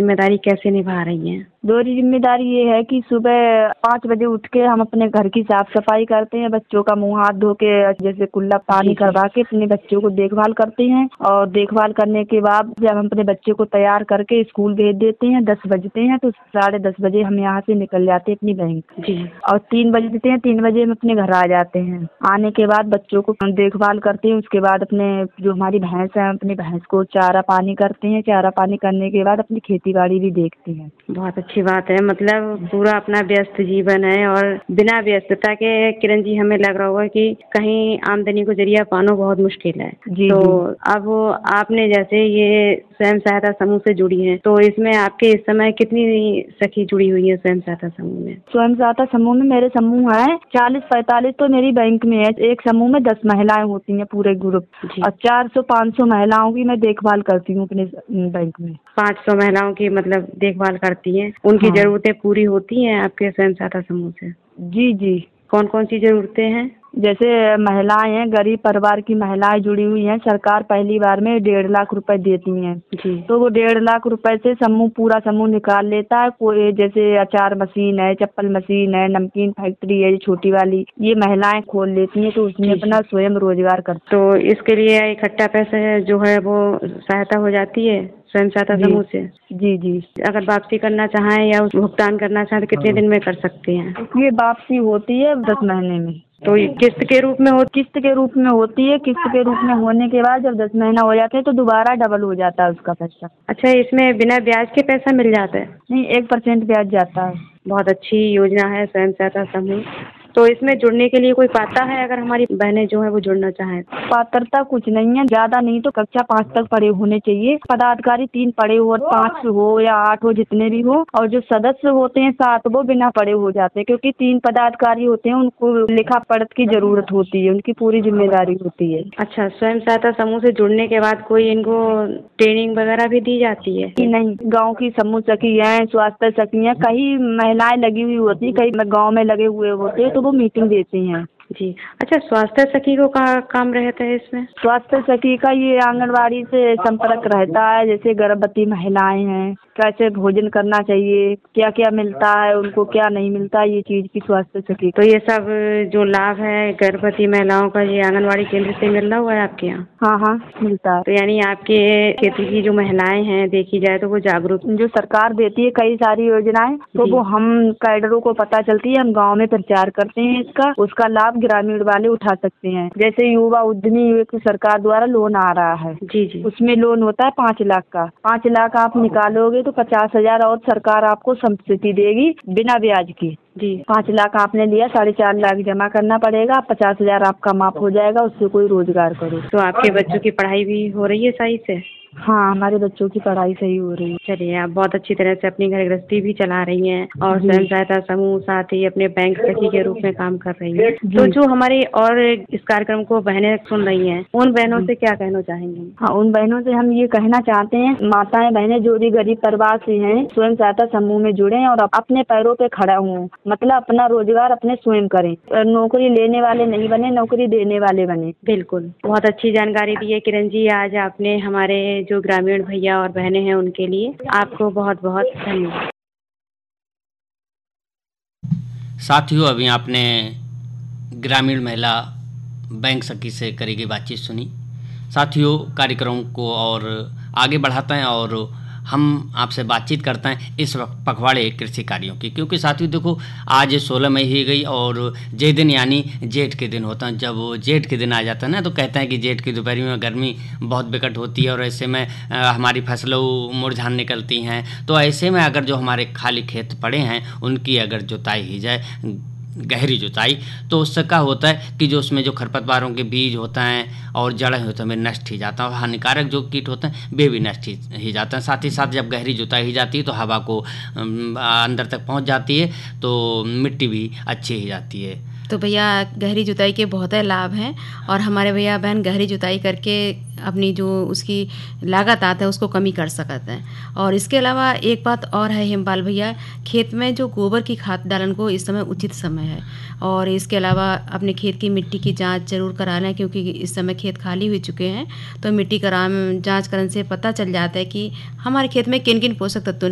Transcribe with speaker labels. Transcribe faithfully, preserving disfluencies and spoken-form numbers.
Speaker 1: जिम्मेदारी कैसे निभा रही हैं?
Speaker 2: मेरी जिम्मेदारी ये है कि सुबह पाँच बजे उठ के हम अपने घर की साफ सफाई करते हैं, बच्चों का मुंह हाथ धो के जैसे कुल्ला पानी करवा के अपने बच्चों को देखभाल करते हैं और देखभाल करने के बाद जब हम अपने बच्चे को तैयार करके स्कूल भेज देते हैं, दस बजते हैं तो साढ़े दस बजे हम यहाँ से निकल जाते हैं अपनी बैंक
Speaker 1: जी।
Speaker 2: और तीन बजे देते हैं, तीन बजे हम अपने घर आ जाते हैं। आने के बाद बच्चों को देखभाल करते हैं, उसके बाद अपने जो हमारी भैंस है अपनी भैंस को चारा पानी करते हैं, चारा पानी करने के बाद अपनी खेती बाड़ी भी देखते हैं।
Speaker 1: बहुत अच्छी बात है, मतलब पूरा अपना व्यस्त जीवन है और बिना व्यस्तता के किरण जी हमें लग रहा होगा कि कहीं आमदनी को जरिया पाना बहुत मुश्किल है।
Speaker 2: जी,
Speaker 1: तो
Speaker 2: जी।
Speaker 1: अब आपने जैसे ये स्वयं सहायता समूह से जुड़ी हैं, तो इसमें आपके इस समय कितनी सखी जुड़ी हुई है स्वयं सहायता समूह में?
Speaker 2: स्वयं सहायता समूह में मेरे समूह है चालीस पैंतालीस तो मेरी बैंक में है। एक समूह में दस महिलाएं होती हैं पूरे ग्रुप और चार सौ पाँच सौ महिलाओं की मैं देखभाल करती हूँ अपने बैंक में।
Speaker 1: पाँच सौ महिलाओं की मतलब देखभाल करती हैं, उनकी
Speaker 2: हाँ।
Speaker 1: जरूरतें पूरी होती हैं आपके स्वयं सहायता समूह से?
Speaker 2: जी जी।
Speaker 1: कौन कौन सी जरूरतें हैं?
Speaker 2: जैसे महिलाएं हैं, गरीब परिवार की महिलाएं जुड़ी हुई हैं, सरकार पहली बार में डेढ़ लाख रुपए देती हैं
Speaker 1: जी।
Speaker 2: तो वो डेढ़ लाख रुपए से समूह पूरा समूह निकाल लेता है। कोई जैसे अचार मशीन है, चप्पल मशीन है, नमकीन फैक्ट्री है छोटी वाली, ये महिलाएं खोल लेती हैं तो उसमें अपना स्वयं रोजगार करती।
Speaker 1: तो इसके लिए इकट्ठा पैसे जो है वो सहायता हो जाती है स्वयं सहायता समूह से?
Speaker 2: जी जी।
Speaker 1: अगर वापसी करना चाहें या भुगतान करना चाहें तो कितने दिन में कर सकते हैं?
Speaker 2: ये वापसी होती है दस महीने में।
Speaker 1: तो ये किस्त के रूप में हो?
Speaker 2: किस्त के रूप में होती है। किस्त के रूप में होने के बाद जब दस महीना हो जाते हैं तो दोबारा डबल हो जाता है उसका पैसा।
Speaker 1: अच्छा, इसमें बिना ब्याज के पैसा मिल जाता है?
Speaker 2: नहीं, एक परसेंट ब्याज जाता है।
Speaker 1: बहुत अच्छी योजना है स्वयं सहायता समूह। तो इसमें जुड़ने के लिए कोई पात्रता है अगर हमारी बहनें जो है वो जुड़ना चाहें?
Speaker 2: पात्रता कुछ नहीं है, ज्यादा नहीं तो कक्षा पाँच तक पढ़े होने चाहिए। पदाधिकारी तीन पढ़े हो, पाँच हो या आठ हो, जितने भी हो, और जो सदस्य होते हैं सात वो बिना पढ़े हो जाते हैं क्योंकि तीन पदाधिकारी होते हैं उनको लिखा पढ़त की जरूरत होती है, उनकी पूरी जिम्मेदारी होती है।
Speaker 1: अच्छा, स्वयं सहायता समूह से जुड़ने के बाद कोई इनको ट्रेनिंग वगैरह भी दी जाती है?
Speaker 2: नहीं, गाँव की समूह सखी है, स्वास्थ्य सखी है, कई महिलाएं लगी हुई होती है, कई गाँव में लगे हुए होते हैं तो वो मीटिंग देती हैं।
Speaker 1: जी। अच्छा, स्वास्थ्य सखी को का काम रहता है इसमें?
Speaker 2: स्वास्थ्य सखी का ये आंगनवाड़ी से संपर्क रहता है, जैसे गर्भवती महिलाएं हैं कैसे भोजन करना चाहिए, क्या क्या मिलता है उनको, क्या नहीं मिलता, ये चीज की स्वास्थ्य सखी।
Speaker 1: तो ये सब जो लाभ है गर्भवती महिलाओं का ये आंगनवाड़ी केंद्र से मिल रहा हुआ है आपके यहाँ?
Speaker 2: हाँ हाँ मिलता है।
Speaker 1: तो यानी आपके खेती की जो महिलाएं हैं देखी जाए तो वो जागरूक,
Speaker 2: जो सरकार देती है कई सारी योजनाएं तो वो हम कैडरों को पता चलती है, हम गाँव में प्रचार करते हैं इसका, उसका लाभ ग्रामीण वाले उठा सकते हैं। जैसे युवा उद्यमी सरकार द्वारा लोन आ रहा है।
Speaker 1: जी जी।
Speaker 2: उसमें लोन होता है पाँच लाख का। पाँच लाख आप निकालोगे तो पचास हजार और सरकार आपको सब्सिडी देगी बिना ब्याज की।
Speaker 1: जी।
Speaker 2: पाँच लाख आपने लिया, साढ़े चार लाख जमा करना पड़ेगा, पचास हजार आपका माफ हो जाएगा, उससे कोई रोजगार करो।
Speaker 1: तो आपके बच्चों की पढ़ाई भी हो रही है सही से?
Speaker 2: हाँ, हमारे बच्चों की पढ़ाई सही हो रही है।
Speaker 1: चलिए, आप बहुत अच्छी तरह से अपनी घर गृहस्थी भी चला रही हैं और स्वयं सहायता समूह साथ ही अपने बैंक सखी के रूप में काम कर रही हैं। तो जो हमारी और इस कार्यक्रम को बहनें सुन रही हैं, उन बहनों से क्या कहना चाहेंगी?
Speaker 2: हाँ, उन बहनों से हम ये कहना चाहते हैं, माताएं बहनें जो भी गरीब परिवार से हैं स्वयं सहायता समूह में जुड़े और अपने पैरों पे खड़ा हों, मतलब अपना रोजगार अपने स्वयं करें, नौकरी लेने वाले नहीं बने, नौकरी देने वाले बने।
Speaker 1: बिल्कुल, बहुत अच्छी जानकारी दी है किरण जी आज आपने हमारे जो ग्रामीण भैया और बहनें हैं उनके लिए। आपको बहुत बहुत धन्यवाद।
Speaker 3: साथियों, अभी आपने ग्रामीण महिला बैंक सखी से करी गई बातचीत सुनी। साथियों, कार्यक्रम को और आगे बढ़ाते हैं और हम आपसे बातचीत करते हैं इस पखवाड़े कृषि कार्यों की, क्योंकि साथियों देखो आज सोलह मई ही गई और जे दिन यानी जेठ के दिन होता है। जब जेठ के दिन आ जाता है ना तो कहते हैं कि जेठ की दोपहर में गर्मी बहुत विकट होती है और ऐसे में आ, हमारी फसलों मुरझान निकलती हैं। तो ऐसे में अगर जो हमारे खाली खेत पड़े हैं उनकी अगर जुताई की जाए, गहरी जुताई, तो उससे क्या होता है कि जो उसमें जो खरपतवारों के बीज होते हैं और जड़ें होते हैं वे नष्ट ही जाता है और हानिकारक जो कीट होते हैं वे भी नष्ट ही, ही जाते हैं। साथ ही साथ जब गहरी जुताई ही जाती है तो हवा को अंदर तक पहुंच जाती है तो मिट्टी भी अच्छी ही जाती है।
Speaker 4: तो भैया गहरी जुताई के बहुत है लाभ हैं और हमारे भैया बहन गहरी जुताई करके अपनी जो उसकी लागत आता है उसको कमी कर सकते हैं। और इसके अलावा एक बात और है हेमपाल भैया, खेत में जो गोबर की खाद डालन को इस समय उचित समय है और इसके अलावा अपने खेत की मिट्टी की जांच जरूर करा लें क्योंकि इस समय खेत खाली हो चुके हैं। तो मिट्टी करा जांच करने से पता चल जाता है कि हमारे खेत में किन किन पोषक तत्वों